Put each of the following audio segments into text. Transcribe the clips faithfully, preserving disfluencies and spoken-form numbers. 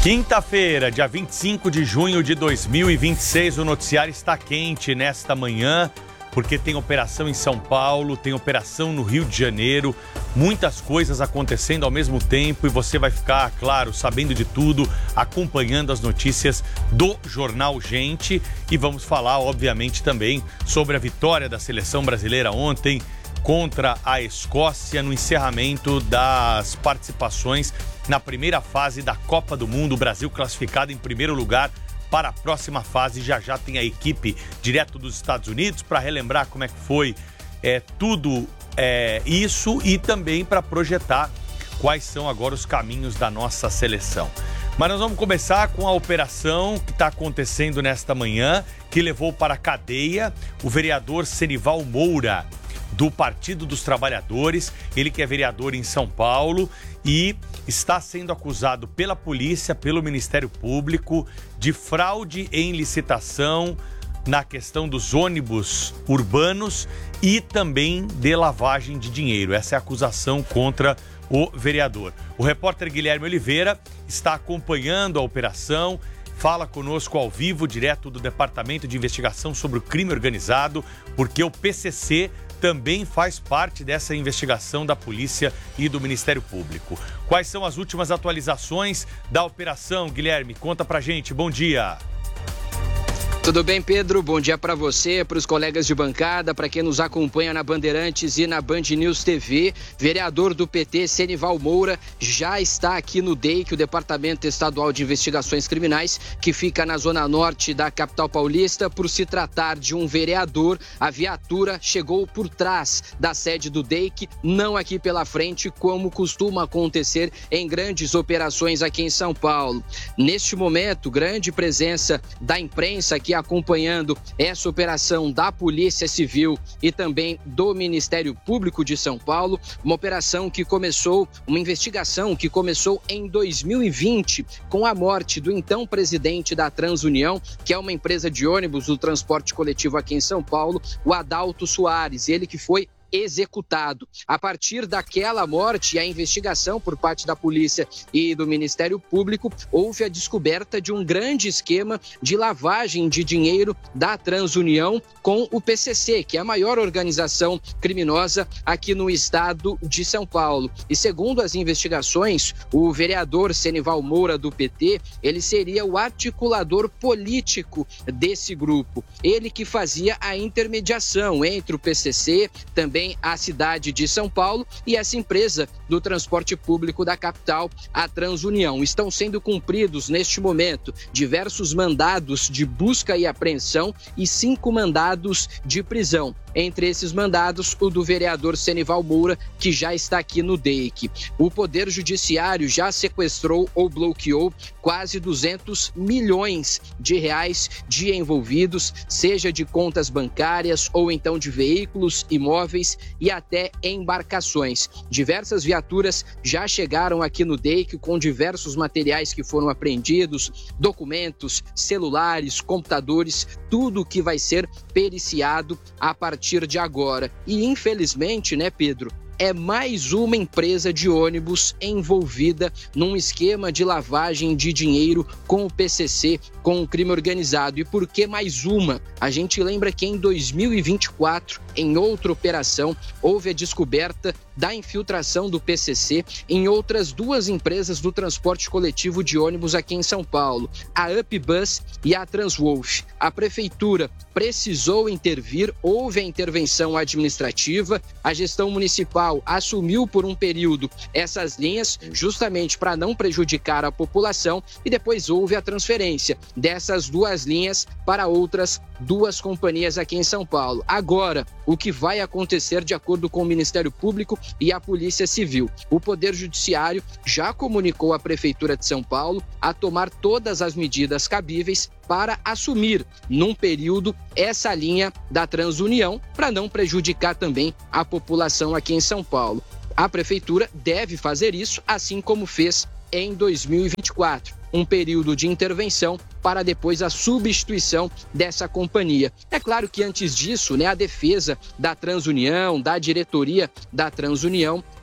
Quinta-feira, dia vinte e cinco de junho de dois mil e vinte e seis, o noticiário está quente nesta manhã, porque tem operação em São Paulo, tem operação no Rio de Janeiro, muitas coisas acontecendo ao mesmo tempo e você vai ficar, claro, sabendo de tudo, acompanhando as notícias do Jornal Gente. E vamos falar, obviamente, também sobre a vitória da seleção brasileira ontem contra a Escócia no encerramento das participações na primeira fase da Copa do Mundo. O Brasil classificado em primeiro lugar para a próxima fase. Já já tem a equipe direto dos Estados Unidos para relembrar como é que foi é, tudo é, isso e também para projetar quais são agora os caminhos da nossa seleção. Mas nós vamos começar com a operação que está acontecendo nesta manhã, que levou para a cadeia o vereador Senival Moura, do Partido dos Trabalhadores, ele que é vereador em São Paulo e está sendo acusado pela polícia, pelo Ministério Público, de fraude em licitação na questão dos ônibus urbanos e também de lavagem de dinheiro. Essa é a acusação contra o vereador. O repórter Guilherme Oliveira está acompanhando a operação, fala conosco ao vivo, direto do Departamento de Investigação sobre o Crime Organizado, porque o P C C também faz parte dessa investigação da polícia e do Ministério Público. Quais são as últimas atualizações da operação, Guilherme? Conta pra gente, bom dia. Tudo bem, Pedro? Bom dia para você, para os colegas de bancada, para quem nos acompanha na Bandeirantes e na Band News T V. Vereador do P T, Senival Moura, já está aqui no D E I C, o Departamento Estadual de Investigações Criminais, que fica na zona norte da capital paulista. Por se tratar de um vereador, a viatura chegou por trás da sede do D E I C, não aqui pela frente, como costuma acontecer em grandes operações aqui em São Paulo. Neste momento, grande presença da imprensa aqui acompanhando essa operação da Polícia Civil e também do Ministério Público de São Paulo, uma operação que começou, uma investigação que começou em dois mil e vinte com a morte do então presidente da Transunião, que é uma empresa de ônibus do transporte coletivo aqui em São Paulo, o Adalto Soares, ele que foi executado. A partir daquela morte, a investigação por parte da polícia e do Ministério Público, houve a descoberta de um grande esquema de lavagem de dinheiro da Transunião com o P C C, que é a maior organização criminosa aqui no estado de São Paulo. E segundo as investigações, o vereador Senival Moura do P T, ele seria o articulador político desse grupo. Ele que fazia a intermediação entre o P C C, também a cidade de São Paulo e essa empresa do transporte público da capital, a Transunião. Estão sendo cumpridos neste momento diversos mandados de busca e apreensão e cinco mandados de prisão. Entre esses mandados, o do vereador Senival Moura, que já está aqui no D E I C. O Poder Judiciário já sequestrou ou bloqueou quase duzentos milhões de reais de envolvidos, seja de contas bancárias ou então de veículos, imóveis e até embarcações. Diversas viaturas já chegaram aqui no D E I C com diversos materiais que foram apreendidos, documentos, celulares, computadores, tudo que vai ser periciado a partir de agora. E infelizmente, né, Pedro, é mais uma empresa de ônibus envolvida num esquema de lavagem de dinheiro com o P C C, com o crime organizado. E por que mais uma? A gente lembra que em dois mil e vinte e quatro, em outra operação, houve a descoberta da infiltração do P C C em outras duas empresas do transporte coletivo de ônibus aqui em São Paulo, a UpBus e a Transwolf. A prefeitura precisou intervir, houve a intervenção administrativa, a gestão municipal assumiu por um período essas linhas, justamente para não prejudicar a população, e depois houve a transferência dessas duas linhas para outras duas companhias aqui em São Paulo. Agora, o que vai acontecer de acordo com o Ministério Público e a Polícia Civil? O Poder Judiciário já comunicou à Prefeitura de São Paulo a tomar todas as medidas cabíveis para assumir, num período, essa linha da Transunião, para não prejudicar também a população aqui em São Paulo. A Prefeitura deve fazer isso, assim como fez em dois mil e vinte e quatro. Um período de intervenção para depois a substituição dessa companhia. É claro que antes disso, né, a defesa da Transunião, da diretoria da Transunião,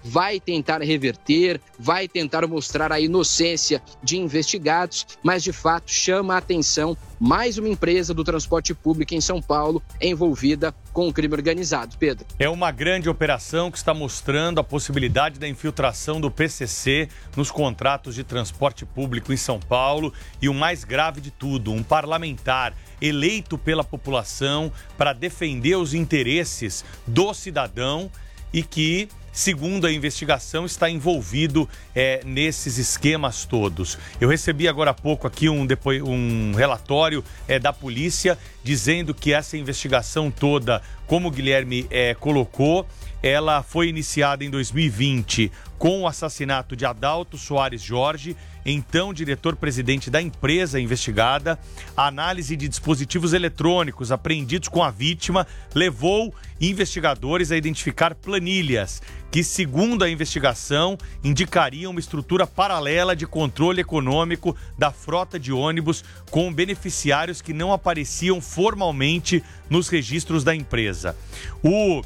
vai tentar reverter, vai tentar mostrar a inocência de investigados, mas de fato chama a atenção mais uma empresa do transporte público em São Paulo envolvida com o crime organizado. Pedro. É uma grande operação que está mostrando a possibilidade da infiltração do P C C nos contratos de transporte público em São Paulo e o mais grave de tudo, um parlamentar eleito pela população para defender os interesses do cidadão e que, segundo a investigação, está envolvido é, nesses esquemas todos. Eu recebi agora há pouco aqui um, depois, um relatório é, da polícia dizendo que essa investigação toda, como o Guilherme é, colocou, ela foi iniciada em dois mil e vinte com o assassinato de Adalto Soares Jorge, então diretor-presidente da empresa investigada. A análise de dispositivos eletrônicos apreendidos com a vítima levou investigadores a identificar planilhas que, segundo a investigação, indicariam uma estrutura paralela de controle econômico da frota de ônibus com beneficiários que não apareciam formalmente nos registros da empresa. O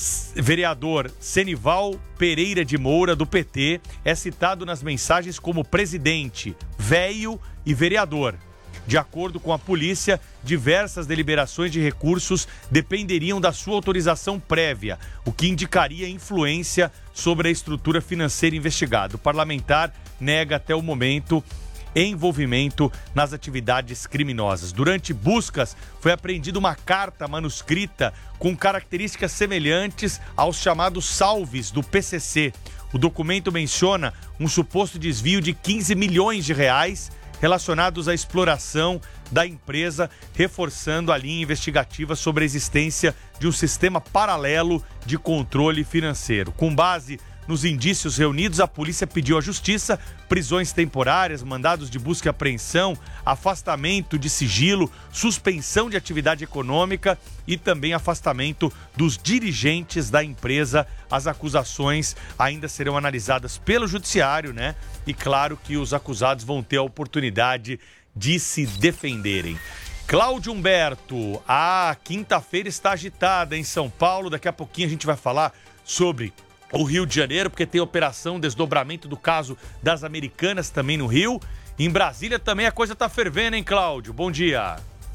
vereador Senival Pereira de Moura, do P T, é citado nas mensagens como presidente, véio e vereador. De acordo com a polícia, diversas deliberações de recursos dependeriam da sua autorização prévia, o que indicaria influência sobre a estrutura financeira investigada. O parlamentar nega até o momento envolvimento nas atividades criminosas. Durante buscas, foi apreendida uma carta manuscrita com características semelhantes aos chamados salves do P C C. O documento menciona um suposto desvio de quinze milhões de reais relacionados à exploração da empresa, reforçando a linha investigativa sobre a existência de um sistema paralelo de controle financeiro. Com base nos indícios reunidos, a polícia pediu à justiça prisões temporárias, mandados de busca e apreensão, afastamento de sigilo, suspensão de atividade econômica e também afastamento dos dirigentes da empresa. As acusações ainda serão analisadas pelo judiciário, né? E claro que os acusados vão ter a oportunidade de se defenderem. Cláudio Humberto, a quinta-feira está agitada em São Paulo. Daqui a pouquinho a gente vai falar sobre o Rio de Janeiro, porque tem operação desdobramento do caso das Americanas também no Rio. Em Brasília também a coisa tá fervendo, hein, Cláudio? Bom dia.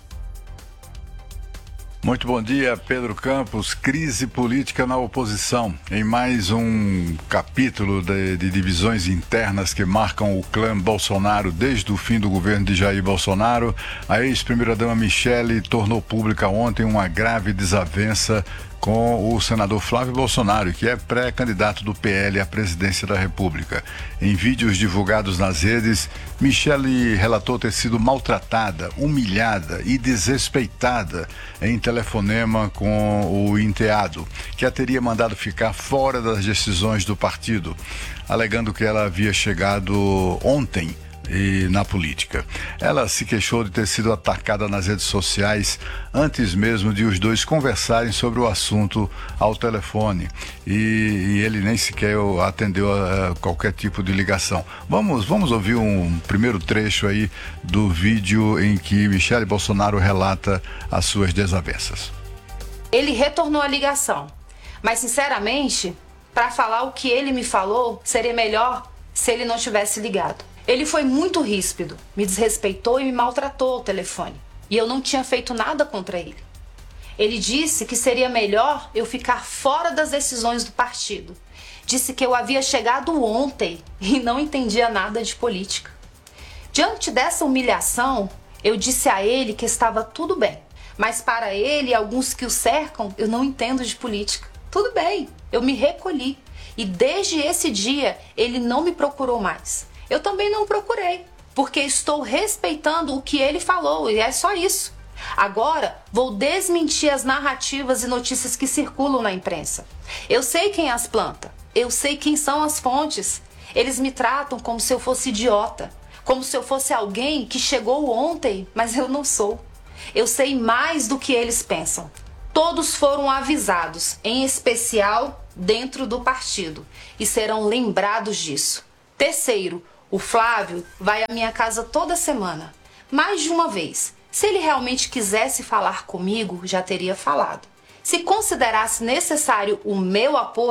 Muito bom dia, Pedro Campos. Crise política na oposição. Em mais um capítulo de, de divisões internas que marcam o clã Bolsonaro desde o fim do governo de Jair Bolsonaro, a ex-primeira-dama Michele tornou pública ontem uma grave desavença com o senador Flávio Bolsonaro, que é pré-candidato do P L à presidência da República. Em vídeos divulgados nas redes, Michele relatou ter sido maltratada, humilhada e desrespeitada em telefonema com o enteado, que a teria mandado ficar fora das decisões do partido, alegando que ela havia chegado ontem e na política. Ela se queixou de ter sido atacada nas redes sociais antes mesmo de os dois conversarem sobre o assunto ao telefone, e, e ele nem sequer atendeu a, a qualquer tipo de ligação. Vamos, vamos ouvir um primeiro trecho aí do vídeo em que Michele Bolsonaro relata as suas desavenças. Ele retornou a ligação, mas sinceramente, para falar o que ele me falou, seria melhor se ele não tivesse ligado. Ele foi muito ríspido, me desrespeitou e me maltratou ao telefone. E eu não tinha feito nada contra ele. Ele disse que seria melhor eu ficar fora das decisões do partido. Disse que eu havia chegado ontem e não entendia nada de política. Diante dessa humilhação, eu disse a ele que estava tudo bem. Mas para ele e alguns que o cercam, eu não entendo de política. Tudo bem, eu me recolhi. E desde esse dia, ele não me procurou mais. Eu também não procurei, porque estou respeitando o que ele falou, e é só isso. Agora, vou desmentir as narrativas e notícias que circulam na imprensa. Eu sei quem as planta, eu sei quem são as fontes. Eles me tratam como se eu fosse idiota, como se eu fosse alguém que chegou ontem, mas eu não sou. Eu sei mais do que eles pensam. Todos foram avisados, em especial dentro do partido, e serão lembrados disso. Terceiro, o Flávio vai à minha casa toda semana, mais de uma vez. Se ele realmente quisesse falar comigo, já teria falado. Se considerasse necessário o meu apoio,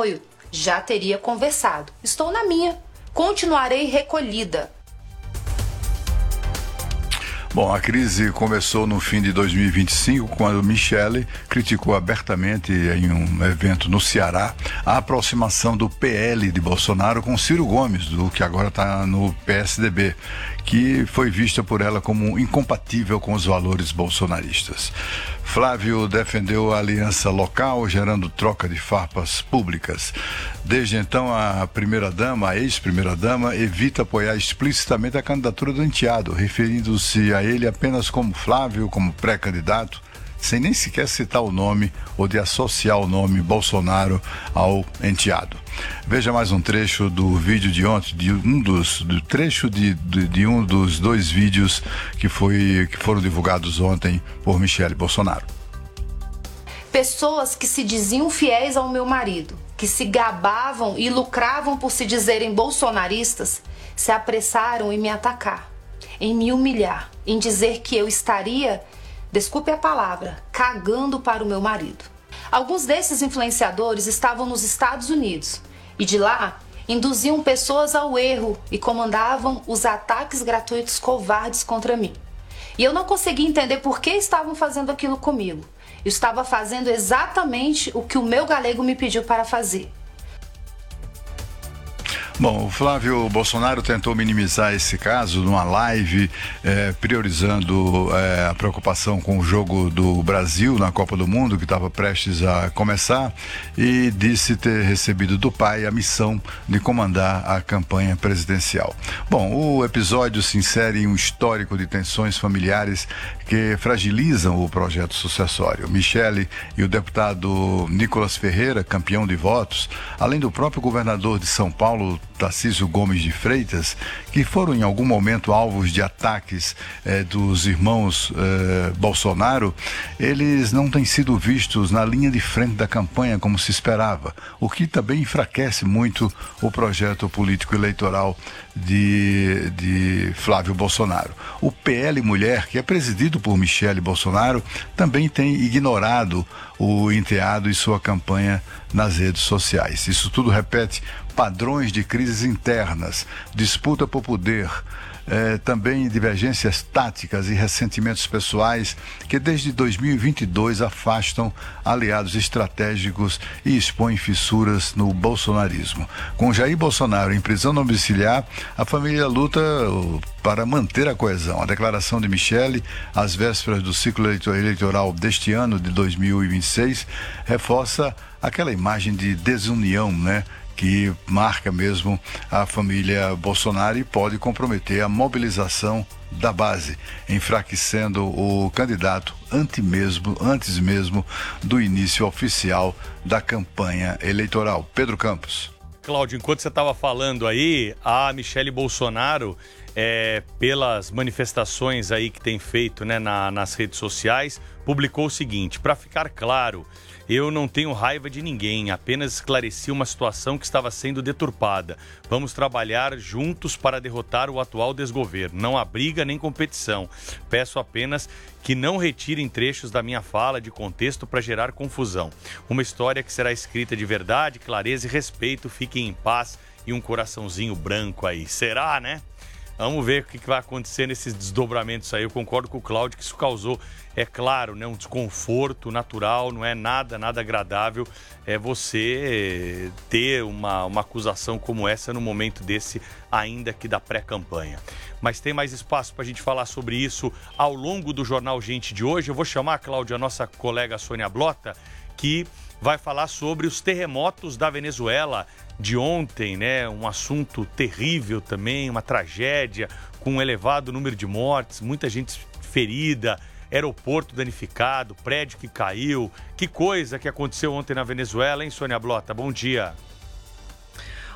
já teria conversado. Estou na minha. Continuarei recolhida. Bom, a crise começou no fim de dois mil e vinte e cinco, quando Michele criticou abertamente em um evento no Ceará a aproximação do P L de Bolsonaro com Ciro Gomes, do que agora está no P S D B, que foi vista por ela como incompatível com os valores bolsonaristas. Flávio defendeu a aliança local, gerando troca de farpas públicas. Desde então, a primeira-dama, a ex-primeira-dama, evita apoiar explicitamente a candidatura do enteado, referindo-se a ele apenas como Flávio, como pré-candidato, sem nem sequer citar o nome ou de associar o nome Bolsonaro ao enteado. Veja mais um trecho do vídeo de ontem, de um dos do trecho de, de, de um dos dois vídeos que, foi, que foram divulgados ontem por Michele Bolsonaro. Pessoas que se diziam fiéis ao meu marido, que se gabavam e lucravam por se dizerem bolsonaristas, se apressaram em me atacar, em me humilhar, em dizer que eu estaria, desculpe a palavra, cagando para o meu marido. Alguns desses influenciadores estavam nos Estados Unidos e de lá induziam pessoas ao erro e comandavam os ataques gratuitos covardes contra mim. E eu não conseguia entender por que estavam fazendo aquilo comigo. Eu estava fazendo exatamente o que o meu galego me pediu para fazer. Bom, o Flávio Bolsonaro tentou minimizar esse caso numa live, eh, priorizando eh, a preocupação com o jogo do Brasil na Copa do Mundo, que estava prestes a começar, e disse ter recebido do pai a missão de comandar a campanha presidencial. Bom, o episódio se insere em um histórico de tensões familiares que fragilizam o projeto sucessório. Michele e o deputado Nicolas Ferreira, campeão de votos, além do próprio governador de São Paulo, Tarcísio Gomes de Freitas, que foram em algum momento alvos de ataques eh, dos irmãos eh, Bolsonaro, eles não têm sido vistos na linha de frente da campanha como se esperava, o que também enfraquece muito o projeto político eleitoral de, de Flávio Bolsonaro. O P L Mulher, que é presidido por Michele Bolsonaro, também tem ignorado o enteado e sua campanha nas redes sociais. Isso tudo repete padrões de crises internas, disputa por poder, eh, também divergências táticas e ressentimentos pessoais que desde dois mil e vinte e dois afastam aliados estratégicos e expõem fissuras no bolsonarismo. Com Jair Bolsonaro em prisão domiciliar, a família luta para manter a coesão. A declaração de Michele, às vésperas do ciclo eleitoral deste ano, de dois mil e vinte e seis, reforça aquela imagem de desunião, né, que marca mesmo a família Bolsonaro e pode comprometer a mobilização da base, enfraquecendo o candidato antes mesmo, antes mesmo do início oficial da campanha eleitoral. Pedro Campos. Cláudio, enquanto você estava falando aí, a Michele Bolsonaro, é, pelas manifestações aí que tem feito, né, na, nas redes sociais, publicou o seguinte: para ficar claro, eu não tenho raiva de ninguém, apenas esclareci uma situação que estava sendo deturpada. Vamos trabalhar juntos para derrotar o atual desgoverno. Não há briga nem competição. Peço apenas que não retirem trechos da minha fala de contexto para gerar confusão. Uma história que será escrita de verdade, clareza e respeito. Fiquem em paz e um coraçãozinho branco aí. Será, né? Vamos ver o que vai acontecer nesses desdobramentos aí. Eu concordo com o Cláudio que isso causou, é claro, né, um desconforto natural, não é nada, nada agradável é você ter uma, uma acusação como essa no momento desse, ainda que da pré-campanha. Mas tem mais espaço para a gente falar sobre isso ao longo do Jornal Gente de hoje. Eu vou chamar, Cláudio, a nossa colega Sônia Blota, que vai falar sobre os terremotos da Venezuela de ontem, né? Um assunto terrível também, uma tragédia com um elevado número de mortes, muita gente ferida, aeroporto danificado, prédio que caiu. Que coisa que aconteceu ontem na Venezuela, hein, Sônia Blota? Bom dia.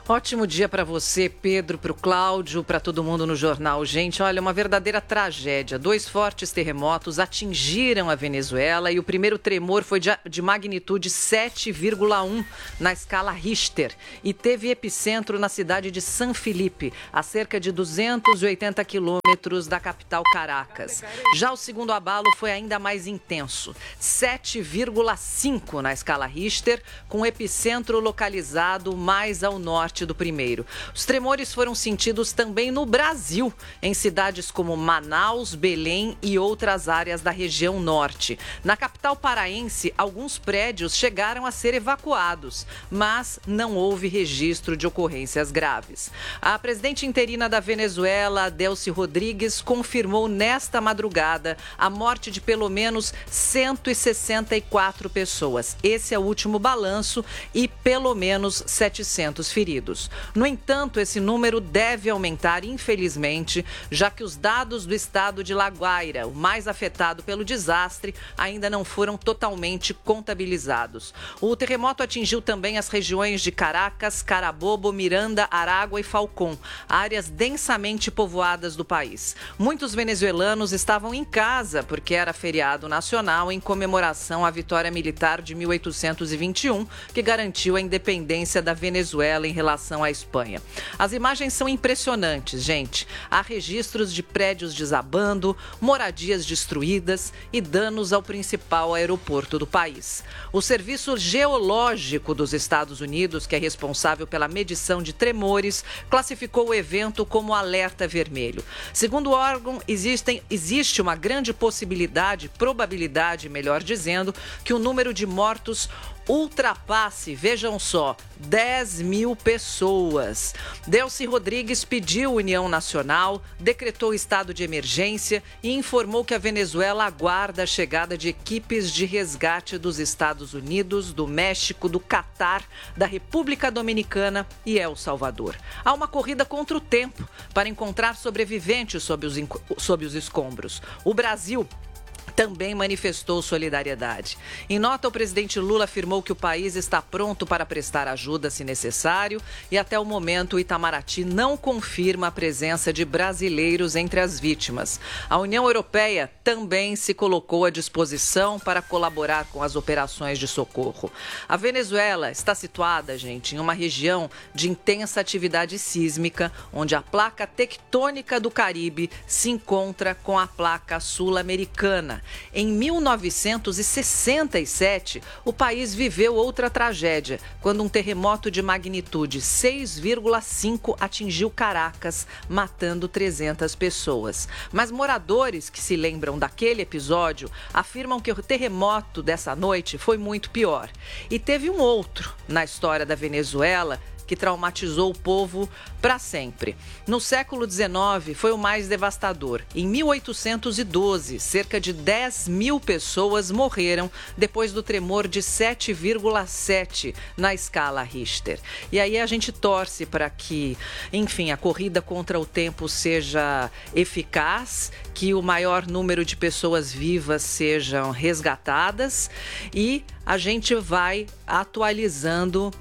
Ótimo dia para você, Pedro, para o Cláudio, para todo mundo no jornal. Gente, olha, uma verdadeira tragédia. Dois fortes terremotos atingiram a Venezuela e o primeiro tremor foi de, de magnitude sete vírgula um na escala Richter e teve epicentro na cidade de San Felipe, a cerca de duzentos e oitenta quilômetros da capital Caracas. Já o segundo abalo foi ainda mais intenso, sete vírgula cinco na escala Richter, com epicentro localizado mais ao norte do primeiro. Os tremores foram sentidos também no Brasil, em cidades como Manaus, Belém e outras áreas da região norte. Na capital paraense, alguns prédios chegaram a ser evacuados, mas não houve registro de ocorrências graves. A presidente interina da Venezuela, Delcy Rodrigues, confirmou nesta madrugada a morte de pelo menos cento e sessenta e quatro pessoas. Esse é o último balanço e pelo menos setecentos feridos. No entanto, esse número deve aumentar, infelizmente, já que os dados do estado de La Guaira, o mais afetado pelo desastre, ainda não foram totalmente contabilizados. O terremoto atingiu também as regiões de Caracas, Carabobo, Miranda, Aragua e Falcón, áreas densamente povoadas do país. Muitos venezuelanos estavam em casa porque era feriado nacional em comemoração à vitória militar de mil oitocentos e vinte e um, que garantiu a independência da Venezuela em relação à Espanha. As imagens são impressionantes, gente. Há registros de prédios desabando, moradias destruídas e danos ao principal aeroporto do país. O Serviço Geológico dos Estados Unidos, que é responsável pela medição de tremores, classificou o evento como alerta vermelho. Segundo o órgão, existem, existe uma grande possibilidade, probabilidade, melhor dizendo, que o número de mortos ultrapasse, vejam só, dez mil pessoas. Delcy Rodrigues pediu união nacional, decretou estado de emergência e informou que a Venezuela aguarda a chegada de equipes de resgate dos Estados Unidos, do México, do Catar, da República Dominicana e El Salvador. Há uma corrida contra o tempo para encontrar sobreviventes sob os, sob os escombros. O Brasil também manifestou solidariedade. Em nota, o presidente Lula afirmou que o país está pronto para prestar ajuda se necessário e até o momento o Itamaraty não confirma a presença de brasileiros entre as vítimas. A União Europeia também se colocou à disposição para colaborar com as operações de socorro. A Venezuela está situada, gente, em uma região de intensa atividade sísmica, onde a placa tectônica do Caribe se encontra com a placa sul-americana. Em mil novecentos e sessenta e sete, o país viveu outra tragédia, quando um terremoto de magnitude seis vírgula cinco atingiu Caracas, matando trezentas pessoas. Mas moradores que se lembram daquele episódio afirmam que o terremoto dessa noite foi muito pior. E teve um outro na história da Venezuela que traumatizou o povo para sempre. No século dezenove, foi o mais devastador. Em mil oitocentos e doze, cerca de dez mil pessoas morreram depois do tremor de sete vírgula sete na escala Richter. E aí a gente torce para que, enfim, a corrida contra o tempo seja eficaz, que o maior número de pessoas vivas sejam resgatadas e a gente vai atualizando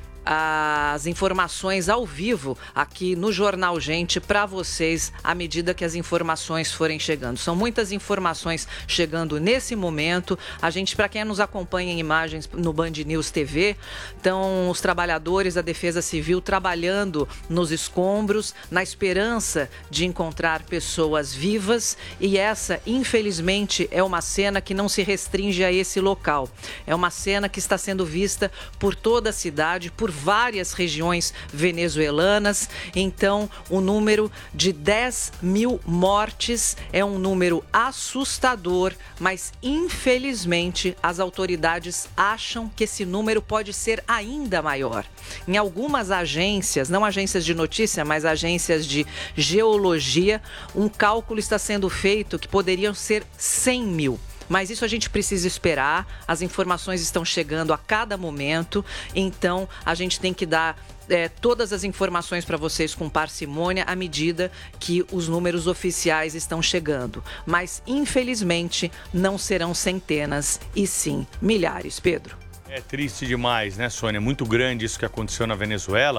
as informações ao vivo aqui no Jornal Gente para vocês à medida que as informações forem chegando. São muitas informações chegando nesse momento. A gente, para quem nos acompanha em imagens no Band News T V, estão os trabalhadores da Defesa Civil trabalhando nos escombros na esperança de encontrar pessoas vivas e essa, infelizmente, é uma cena que não se restringe a esse local. É uma cena que está sendo vista por toda a cidade, por várias regiões venezuelanas. Então, o número de dez mil mortes é um número assustador, mas infelizmente as autoridades acham que esse número pode ser ainda maior. Em algumas agências, não agências de notícia, mas agências de geologia, um cálculo está sendo feito que poderiam ser cem mil. Mas isso a gente precisa esperar, as informações estão chegando a cada momento, então a gente tem que dar é, todas as informações para vocês com parcimônia à medida que os números oficiais estão chegando. Mas, infelizmente, não serão centenas e sim milhares, Pedro. É triste demais, né, Sônia? Muito grande isso que aconteceu na Venezuela.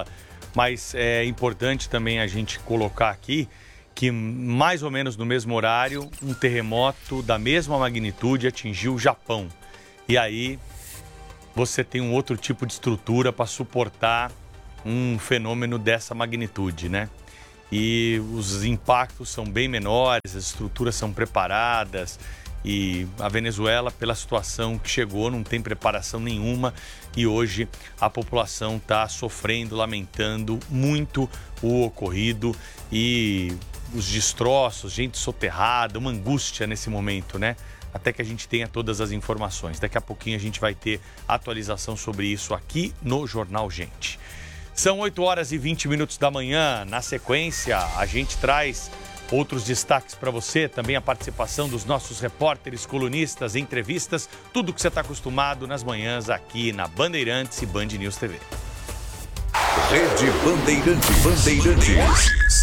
mas é importante também a gente colocar aqui que mais ou menos no mesmo horário, um terremoto da mesma magnitude atingiu o Japão. E aí você tem um outro tipo de estrutura para suportar um fenômeno dessa magnitude, né? E os impactos são bem menores, as estruturas são preparadas e a Venezuela, pela situação que chegou, não tem preparação nenhuma e hoje a população está sofrendo, lamentando muito o ocorrido e os destroços, gente soterrada, uma angústia nesse momento, né? Até que a gente tenha todas as informações. Daqui a pouquinho a gente vai ter atualização sobre isso aqui no Jornal Gente. São oito horas e vinte minutos da manhã. Na sequência, a gente traz outros destaques para você. Também a participação dos nossos repórteres, colunistas, entrevistas. Tudo que você está acostumado nas manhãs aqui na Bandeirantes e Band News T V. Rede Bandeirantes. Bandeirantes.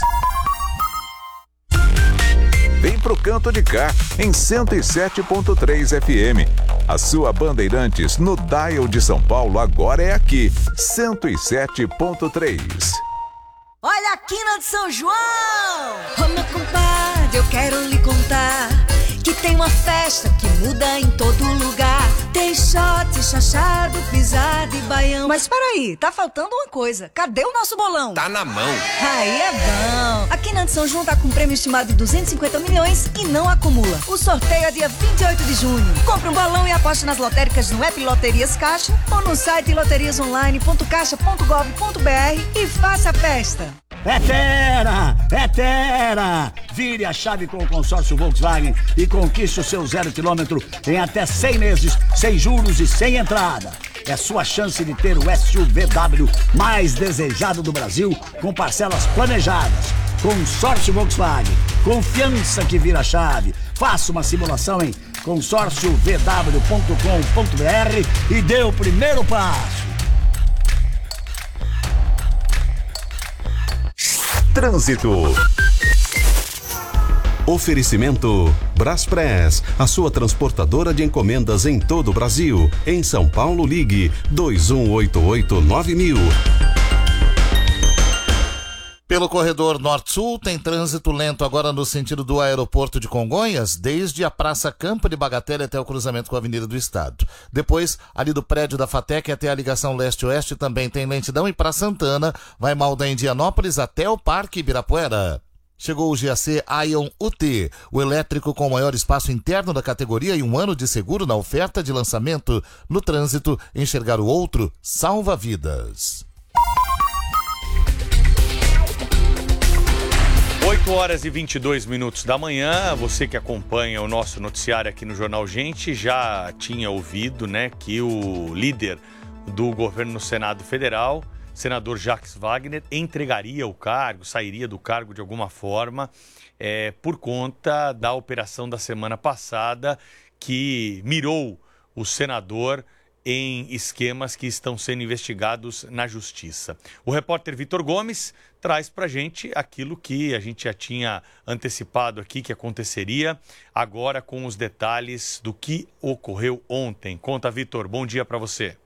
Vem pro canto de cá, em cento e sete ponto três F M. A sua Bandeirantes no dial de São Paulo agora é aqui, cento e sete ponto três. Olha a quina de São João! Ô meu compadre, eu quero lhe contar que tem uma festa que muda em todo lugar. Tem shot, chachado, pisado e baião. Mas peraí, tá faltando uma coisa. Cadê o nosso bolão? Tá na mão. Aí é bom. A Quina de São João tá com um prêmio estimado de duzentos e cinquenta milhões e não acumula. O sorteio é dia vinte e oito de junho. Compre um bolão e aposte nas lotéricas no app Loterias Caixa ou no site loterias online ponto caixa ponto gov ponto br e faça a festa. É Tera! É Tera! Vire a chave com o consórcio Volkswagen e conquiste o seu zero quilômetro em até cem meses, sem juros e sem entrada. É sua chance de ter o S U V W mais desejado do Brasil, com parcelas planejadas. Consórcio Volkswagen. Confiança que vira chave. Faça uma simulação em consórcio v w ponto com ponto br e dê o primeiro passo. Trânsito. Oferecimento Braspress, a sua transportadora de encomendas em todo o Brasil. Em São Paulo, ligue dois um oito oito nove mil. Pelo corredor Norte-Sul, tem trânsito lento agora no sentido do aeroporto de Congonhas, desde a Praça Campo de Bagatelle até o cruzamento com a Avenida do Estado. Depois, ali do prédio da FATEC até a ligação leste-oeste também tem lentidão e para Santana, vai mal da Indianópolis até o Parque Ibirapuera. Chegou o G A C Ion U T, o elétrico com maior espaço interno da categoria e um ano de seguro na oferta de lançamento. No trânsito, enxergar o outro salva vidas. oito horas e vinte e dois minutos da manhã, você que acompanha o nosso noticiário aqui no Jornal Gente já tinha ouvido, né, que o líder do governo no Senado Federal, senador Jacques Wagner, entregaria o cargo, sairia do cargo de alguma forma, é, por conta da operação da semana passada que mirou o senador em esquemas que estão sendo investigados na Justiça. O repórter Vitor Gomes traz para a gente aquilo que a gente já tinha antecipado aqui que aconteceria, agora com os detalhes do que ocorreu ontem. Conta, Vitor, bom dia para você.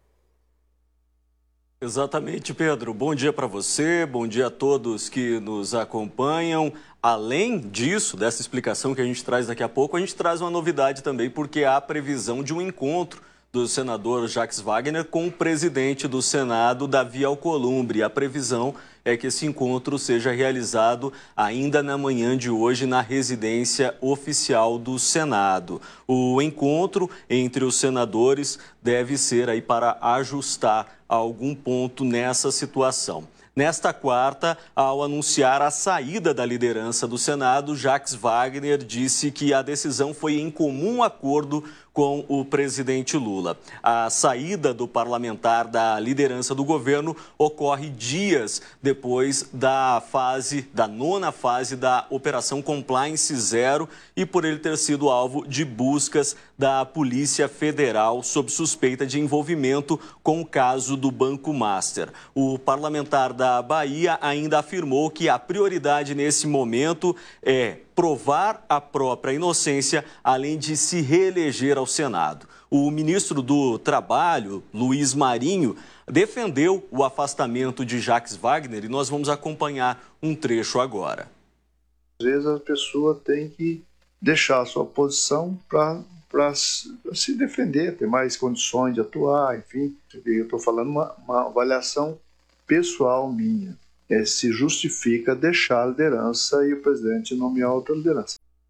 Exatamente, Pedro. Bom dia para você, bom dia a todos que nos acompanham. Além disso, dessa explicação que a gente traz daqui a pouco, a gente traz uma novidade também, porque há a previsão de um encontro do senador Jacques Wagner com o presidente do Senado, Davi Alcolumbre. A previsão é que esse encontro seja realizado ainda na manhã de hoje na residência oficial do Senado. O encontro entre os senadores deve ser aí para ajustar algum ponto nessa situação. Nesta quarta, ao anunciar a saída da liderança do Senado, Jacques Wagner disse que a decisão foi em comum acordo com o presidente Lula. A saída do parlamentar da liderança do governo ocorre dias depois da fase, da nona fase da Operação Compliance Zero e por ele ter sido alvo de buscas da Polícia Federal sob suspeita de envolvimento com o caso do Banco Master. O parlamentar da Bahia ainda afirmou que a prioridade nesse momento é provar a própria inocência, além de se reeleger ao Senado. O ministro do Trabalho, Luiz Marinho, defendeu o afastamento de Jacques Wagner e nós vamos acompanhar um trecho agora. Às vezes a pessoa tem que deixar a sua posição para para se defender, ter mais condições de atuar, enfim. Eu estou falando uma, uma avaliação pessoal minha. É, se justifica deixar a liderança e o presidente nomear outra liderança.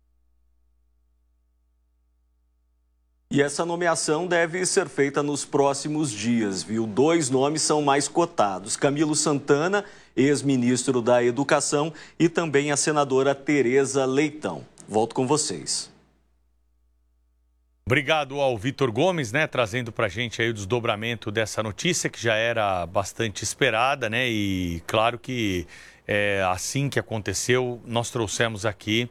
E essa nomeação deve ser feita nos próximos dias, viu? Dois nomes são mais cotados: Camilo Santana, ex-ministro da Educação, e também a senadora Tereza Leitão. Volto com vocês. Obrigado ao Vitor Gomes, né, trazendo para a gente aí o desdobramento dessa notícia que já era bastante esperada, né, e claro que é, assim que aconteceu, nós trouxemos aqui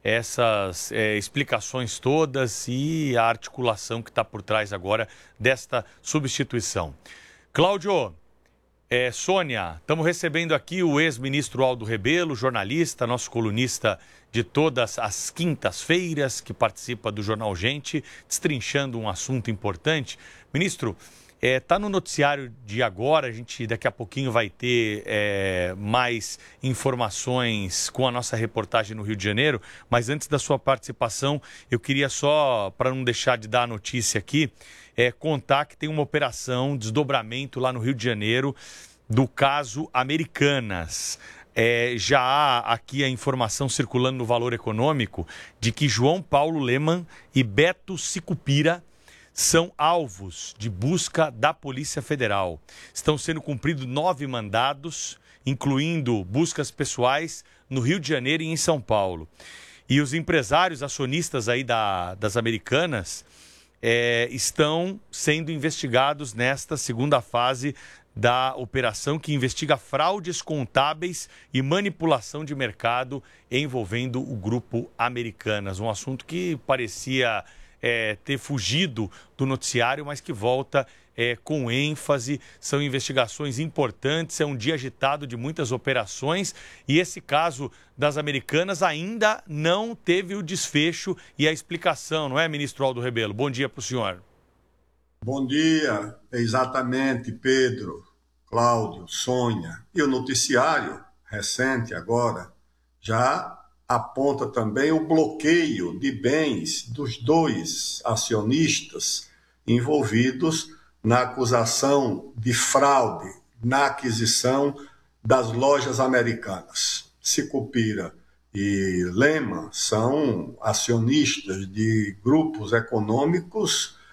essas é, explicações todas e a articulação que está por trás agora desta substituição. Cláudio, é, Sônia, estamos recebendo aqui o ex-ministro Aldo Rebelo, jornalista, nosso colunista de todas as quintas-feiras, que participa do Jornal Gente, destrinchando um assunto importante. Ministro, está é, no noticiário de agora, a gente daqui a pouquinho vai ter é, mais informações com a nossa reportagem no Rio de Janeiro, mas antes da sua participação, eu queria só, para não deixar de dar a notícia aqui, é, contar que tem uma operação, desdobramento lá no Rio de Janeiro, do caso Americanas. É, já há aqui a informação circulando no Valor Econômico de que João Paulo Lemann e Beto Sicupira são alvos de busca da Polícia Federal. Estão sendo cumpridos nove mandados, incluindo buscas pessoais no Rio de Janeiro e em São Paulo. E os empresários acionistas aí da, das Americanas é, estão sendo investigados nesta segunda fase da operação que investiga fraudes contábeis e manipulação de mercado envolvendo o grupo Americanas. Um assunto que parecia é, ter fugido do noticiário, mas que volta é, com ênfase. São investigações importantes, é um dia agitado de muitas operações e esse caso das Americanas ainda não teve o desfecho e a explicação, não é, ministro Aldo Rebelo? Bom dia para o senhor. Bom dia, exatamente, Pedro, Cláudio, Sônia. E o noticiário recente agora já aponta também o bloqueio de bens dos dois acionistas envolvidos na acusação de fraude na aquisição das lojas Americanas. Sicupira e Lemann são acionistas de grupos econômicos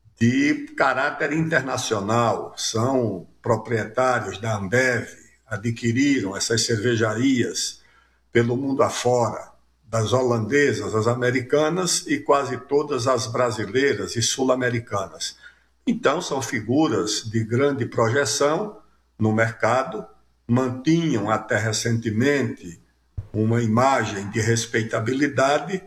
de caráter internacional, são proprietários da Ambev, adquiriram essas cervejarias pelo mundo afora, das holandesas, as americanas e quase todas as brasileiras e sul-americanas. Então, são figuras de grande projeção no mercado, mantinham até recentemente uma imagem de respeitabilidade,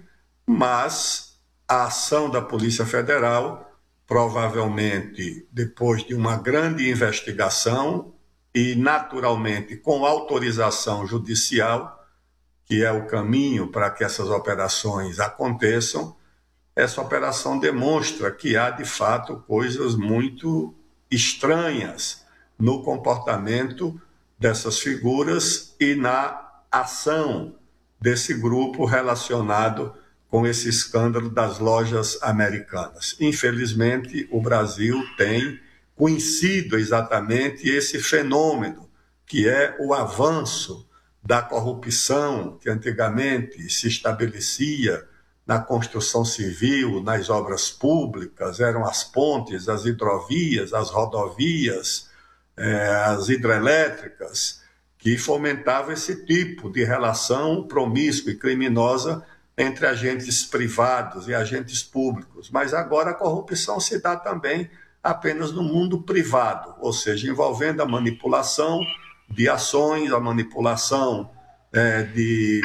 mas a ação da Polícia Federal provavelmente depois de uma grande investigação e, naturalmente, com autorização judicial, que é o caminho para que essas operações aconteçam, essa operação demonstra que há, de fato, coisas muito estranhas no comportamento dessas figuras e na ação desse grupo relacionado com esse escândalo das lojas Americanas. Infelizmente, o Brasil tem conhecido exatamente esse fenômeno, que é o avanço da corrupção que antigamente se estabelecia na construção civil, nas obras públicas, eram as pontes, as hidrovias, as rodovias, eh, as hidrelétricas, que fomentavam esse tipo de relação promíscua e criminosa entre agentes privados e agentes públicos. Mas agora a corrupção se dá também apenas no mundo privado, ou seja, envolvendo a manipulação de ações, a manipulação é, de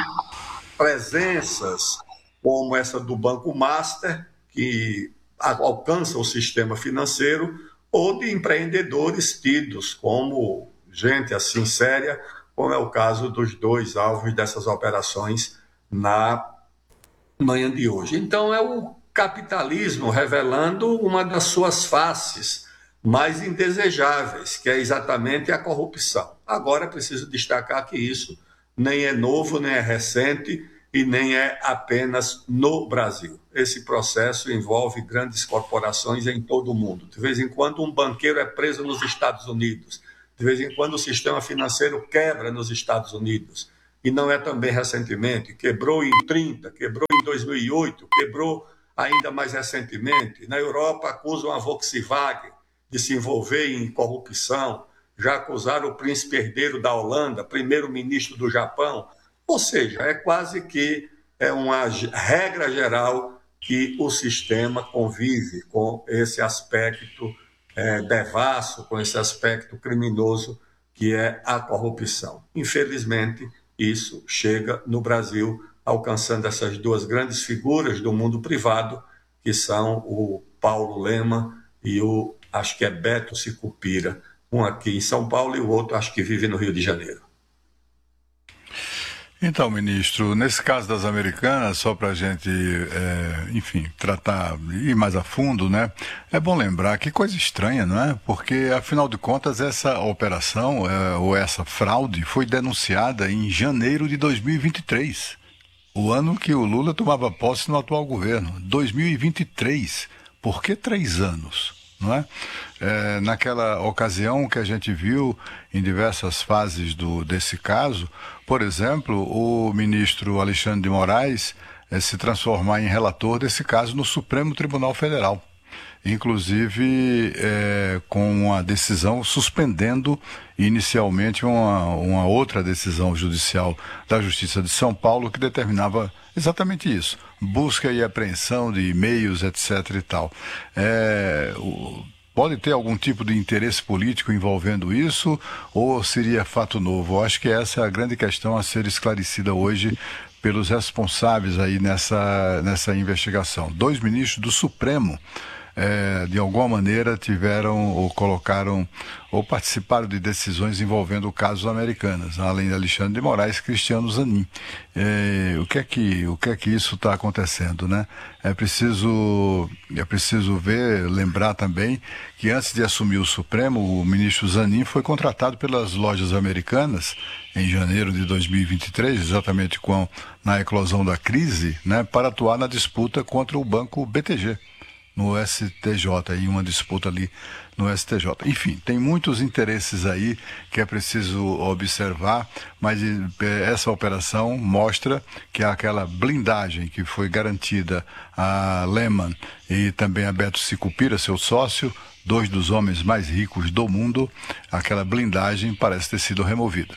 presenças como essa do Banco Master, que alcança o sistema financeiro, ou de empreendedores tidos como gente assim séria, como é o caso dos dois alvos dessas operações na manhã de hoje. Então é o capitalismo revelando uma das suas faces mais indesejáveis, que é exatamente a corrupção. Agora é preciso destacar que isso nem é novo, nem é recente e nem é apenas no Brasil. Esse processo envolve grandes corporações em todo o mundo. De vez em quando um banqueiro é preso nos Estados Unidos. De vez em quando o sistema financeiro quebra nos Estados Unidos. E não é também recentemente. Quebrou em trinta, quebrou em dois mil e oito, quebrou ainda mais recentemente. Na Europa acusam a Volkswagen de se envolver em corrupção. Já acusaram o príncipe herdeiro da Holanda, primeiro-ministro do Japão. Ou seja, é quase que é uma regra geral que o sistema convive com esse aspecto é, devasso, com esse aspecto criminoso que é a corrupção. Infelizmente, isso chega no Brasil, alcançando essas duas grandes figuras do mundo privado, que são o Paulo Lema e o, acho que é Beto Sicupira, um aqui em São Paulo e o outro acho que vive no Rio de Janeiro. Então, ministro, nesse caso das Americanas, só para a gente, é, enfim, tratar, ir mais a fundo, né? É bom lembrar que coisa estranha, não é? Porque, afinal de contas, essa operação, é, ou essa fraude, foi denunciada em janeiro de dois mil e vinte e três, o ano que o Lula tomava posse no atual governo. dois mil e vinte e três. Por que três anos? Não é? É, naquela ocasião que a gente viu em diversas fases do, desse caso, por exemplo, o ministro Alexandre de Moraes é, se transformar em relator desse caso no Supremo Tribunal Federal, inclusive é, com uma decisão suspendendo inicialmente uma, uma outra decisão judicial da Justiça de São Paulo que determinava exatamente isso, busca e apreensão de e-mails, etc e tal. É, o, pode ter algum tipo de interesse político envolvendo isso ou seria fato novo? Eu acho que essa é a grande questão a ser esclarecida hoje pelos responsáveis aí nessa, nessa investigação. Dois ministros do Supremo É, de alguma maneira tiveram ou colocaram ou participaram de decisões envolvendo casos americanos, além de Alexandre de Moraes, Cristiano Zanin. É, o que é que o que é que isso está acontecendo, né? É preciso é preciso ver, lembrar também que antes de assumir o Supremo, o ministro Zanin foi contratado pelas lojas americanas em janeiro de dois mil e vinte e três, exatamente com na eclosão da crise, né, para atuar na disputa contra o banco B T G. No S T J, em uma disputa ali no S T J. Enfim, tem muitos interesses aí que é preciso observar, mas essa operação mostra que aquela blindagem que foi garantida a Lehman e também a Beto Sicupira, seu sócio, dois dos homens mais ricos do mundo, aquela blindagem parece ter sido removida.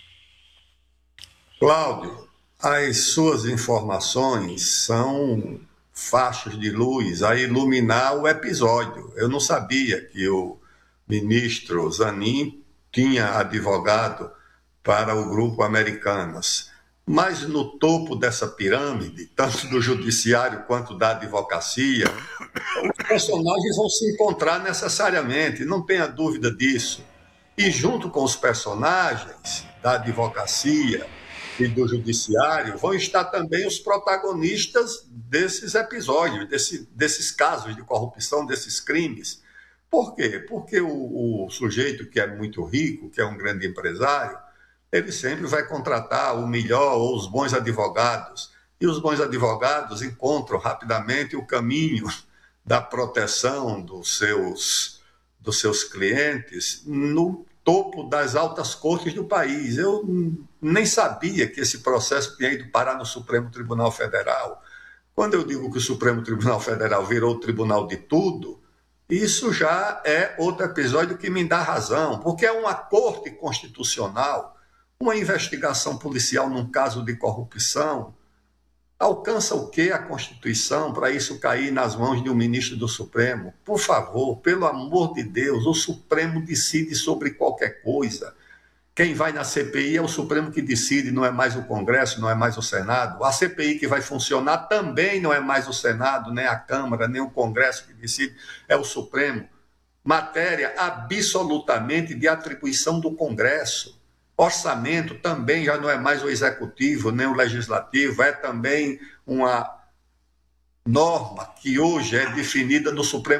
Cláudio, as suas informações são faixas de luz a iluminar o episódio. Eu não sabia que o ministro Zanin tinha advogado para o grupo Americanas. Mas no topo dessa pirâmide, tanto do judiciário quanto da advocacia, os personagens vão se encontrar necessariamente, não tenha dúvida disso. E junto com os personagens da advocacia e do judiciário, vão estar também os protagonistas desses episódios, desse, desses casos de corrupção, desses crimes. Por quê? Porque o, o sujeito que é muito rico, que é um grande empresário, ele sempre vai contratar o melhor ou os bons advogados. E os bons advogados encontram rapidamente o caminho da proteção dos seus, dos seus clientes no topo das altas cortes do país. Eu nem sabia que esse processo tinha ido parar no Supremo Tribunal Federal. Quando eu digo que o Supremo Tribunal Federal virou o tribunal de tudo, isso já é outro episódio que me dá razão, porque é uma corte constitucional, uma investigação policial num caso de corrupção, alcança o que a Constituição para isso cair nas mãos de um ministro do Supremo? Por favor, pelo amor de Deus, o Supremo decide sobre qualquer coisa. Quem vai na C P I é o Supremo que decide, não é mais o Congresso, não é mais o Senado. A C P I que vai funcionar também não é mais o Senado, nem a Câmara, nem o Congresso que decide, é o Supremo. Matéria absolutamente de atribuição do Congresso. Orçamento também já não é mais o Executivo, nem o Legislativo, é também uma norma que hoje é definida no Supremo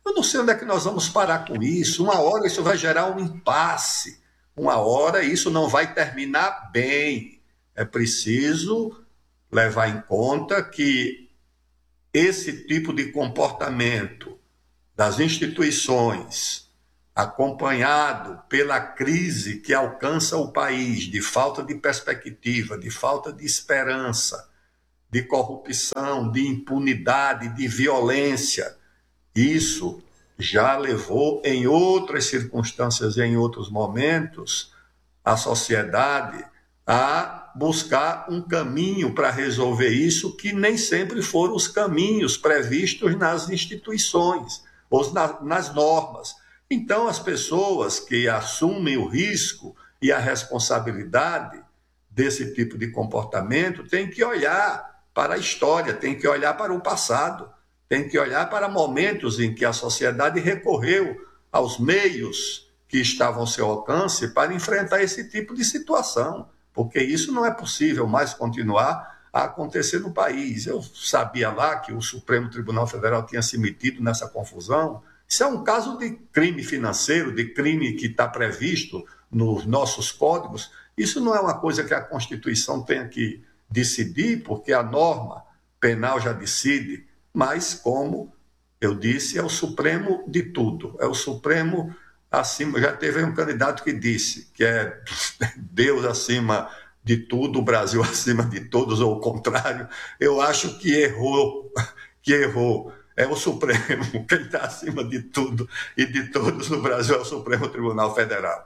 Eu não sei onde é que nós vamos parar com isso. Uma hora isso vai gerar um impasse. Uma hora isso não vai terminar bem. É preciso levar em conta que esse tipo de comportamento das instituições, acompanhado pela crise que alcança o país, de falta de perspectiva, de falta de esperança, de corrupção, de impunidade, de violência, isso já levou, em outras circunstâncias e em outros momentos, a sociedade a buscar um caminho para resolver isso, que nem sempre foram os caminhos previstos nas instituições ou nas normas. Então, as pessoas que assumem o risco e a responsabilidade desse tipo de comportamento têm que olhar para a história, têm que olhar para o passado, têm que olhar para momentos em que a sociedade recorreu aos meios que estavam ao seu alcance para enfrentar esse tipo de situação, porque isso não é possível mais continuar a acontecer no país. Eu sabia lá que o Supremo Tribunal Federal tinha se metido nessa confusão. Isso é um caso de crime financeiro, de crime que está previsto nos nossos códigos. Isso não é uma coisa que a Constituição tenha que decidir, porque a norma penal já decide, mas, como eu disse, é o Supremo de tudo, é o Supremo acima. Já teve um candidato que disse que é Deus acima de tudo, o Brasil acima de todos, ou o contrário. Eu acho que errou, que errou. É o Supremo, quem está acima de tudo e de todos no Brasil é o Supremo Tribunal Federal.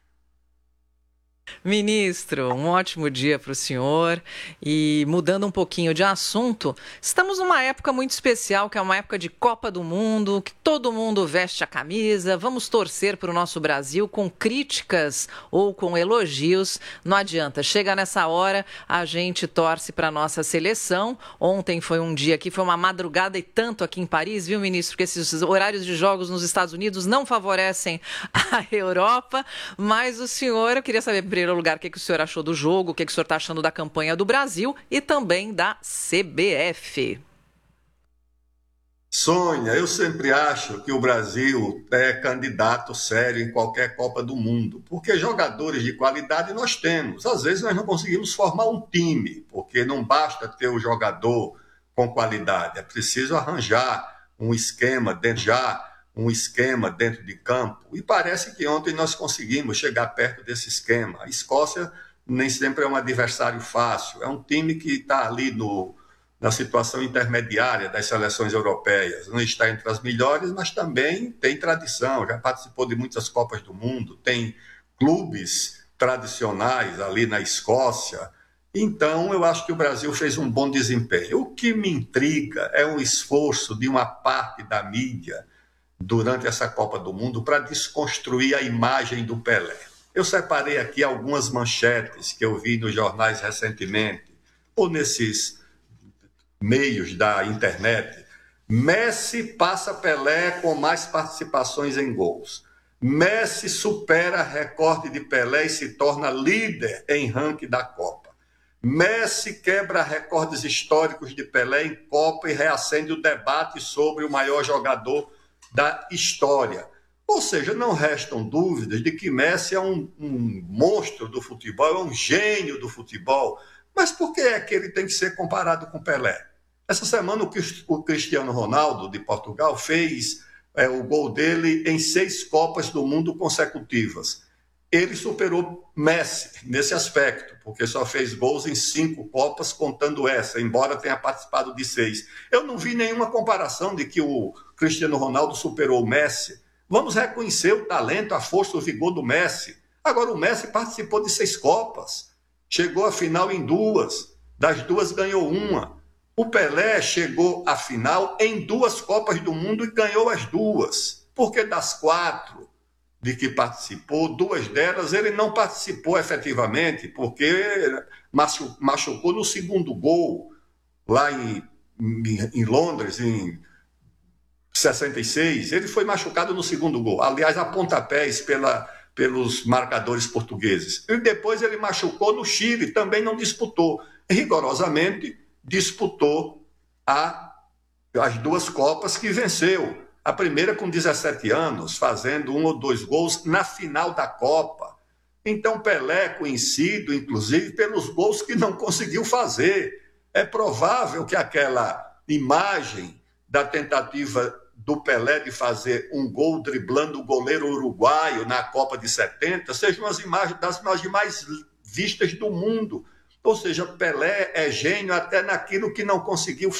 Ministro, um ótimo dia para o senhor. E mudando um pouquinho de assunto, estamos numa época muito especial, que é uma época de Copa do Mundo, que todo mundo veste a camisa. Vamos torcer para o nosso Brasil com críticas ou com elogios. Não adianta, chega nessa hora, a gente torce para a nossa seleção. Ontem foi um dia que foi uma madrugada e tanto aqui em Paris, viu, ministro? Porque esses horários de jogos nos Estados Unidos não favorecem a Europa. Mas o senhor, eu queria saber, em primeiro lugar, o que, que o senhor achou do jogo, o que, que o senhor está achando da campanha do Brasil e também da C B F. Sônia, eu sempre acho que o Brasil é candidato sério em qualquer Copa do Mundo, porque jogadores de qualidade nós temos. Às vezes nós não conseguimos formar um time, porque não basta ter o jogador com qualidade, é preciso arranjar um esquema dentro já um esquema dentro de campo, e parece que ontem nós conseguimos chegar perto desse esquema. A Escócia nem sempre é um adversário fácil, é um time que está ali no, na situação intermediária das seleções europeias, não está entre as melhores, mas também tem tradição, já participou de muitas Copas do Mundo, tem clubes tradicionais ali na Escócia. Então, eu acho que o Brasil fez um bom desempenho. O que me intriga é um esforço de uma parte da mídia durante essa Copa do Mundo para desconstruir a imagem do Pelé. Eu separei aqui algumas manchetes que eu vi nos jornais recentemente, ou nesses meios da internet. Messi passa Pelé com mais participações em gols. Messi supera recorde de Pelé e se torna líder em ranking da Copa. Messi quebra recordes históricos de Pelé em Copa e reacende o debate sobre o maior jogador da história. Ou seja, não restam dúvidas de que Messi é um, um monstro do futebol, é um gênio do futebol. Mas por que é que ele tem que ser comparado com Pelé? Essa semana o Cristiano Ronaldo, de Portugal, fez é, o gol dele em seis Copas do Mundo consecutivas. Ele superou Messi nesse aspecto, porque só fez gols em cinco Copas, contando essa, embora tenha participado de seis. Eu não vi nenhuma comparação de que o Cristiano Ronaldo superou o Messi. Vamos reconhecer o talento, a força, o vigor do Messi. Agora, o Messi participou de seis Copas, chegou à final em duas, das duas ganhou uma. O Pelé chegou à final em duas Copas do Mundo e ganhou as duas, porque das quatro de que participou, duas delas ele não participou efetivamente, porque machucou no segundo gol, lá em, em, em Londres, em sessenta e seis, ele foi machucado no segundo gol, aliás, a pontapés pela, pelos marcadores portugueses. E depois ele machucou no Chile, também não disputou. Rigorosamente disputou a, as duas Copas que venceu. A primeira com dezessete anos, fazendo um ou dois gols na final da Copa. Então Pelé é conhecido, inclusive, pelos gols que não conseguiu fazer. É provável que aquela imagem da tentativa do Pelé de fazer um gol driblando o goleiro uruguaio na Copa de setenta seja uma das imagens, das imagens mais vistas do mundo. Ou seja, Pelé é gênio até naquilo que não conseguiu